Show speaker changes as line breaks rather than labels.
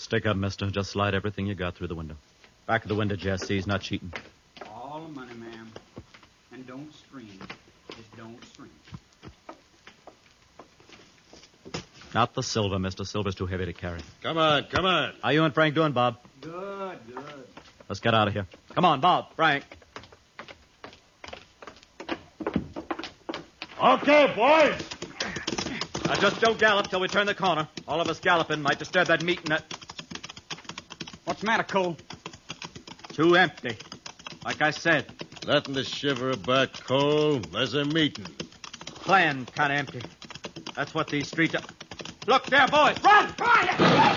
Stick up, mister. Just slide everything you got through the window. Back of the window, Jess. See, he's not cheating.
All the money, ma'am. And don't scream. Just don't scream.
Not the silver, mister. Silver's too heavy to carry.
Come on.
How you and Frank doing, Bob?
Good.
Let's get out of here. Come on, Bob, Frank.
Okay, boys.
Now, just don't gallop till we turn the corner. All of us galloping might disturb that meeting.
What's the matter, Cole?
Too empty. Like I said,
Nothing to shiver about, Cole. There's a meeting.
plan kind of empty. That's what these streets are. Look there, boys. Run!